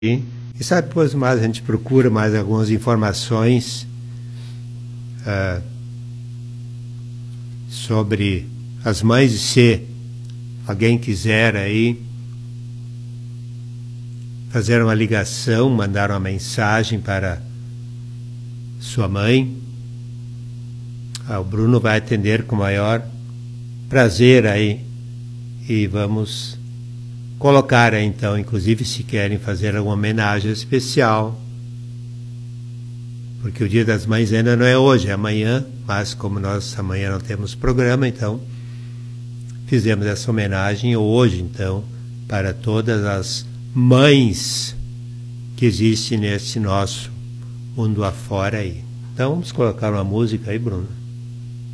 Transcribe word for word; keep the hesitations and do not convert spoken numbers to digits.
E sabe, depois mais a gente procura mais algumas informações uh, sobre as mães, e se alguém quiser aí fazer uma ligação, mandar uma mensagem para sua mãe, ah, o Bruno vai atender com o maior prazer aí e vamos colocar aí, então, inclusive, se querem fazer alguma homenagem especial, porque o Dia das Mães ainda não é hoje, é amanhã, mas como nós amanhã não temos programa, então fizemos essa homenagem hoje, então, para todas as mães que existem nesse nosso mundo afora aí. Então vamos colocar uma música aí, Bruno.